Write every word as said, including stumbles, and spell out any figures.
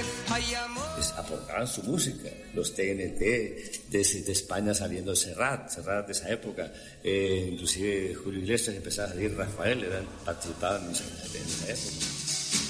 pues, aportaban su música, los T N T de, de España saliendo Serrat, Serrat de esa época, eh, inclusive Julio Iglesias empezaba a salir, Rafael, eran, participaban en esa, en esa época.